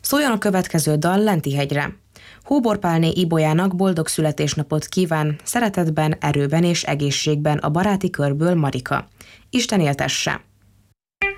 Szóljon a következő dal Lentihegyre. Hóborpálné Ibolyának boldog születésnapot kíván, szeretetben, erőben és egészségben a baráti körből Marika. Isten éltesse!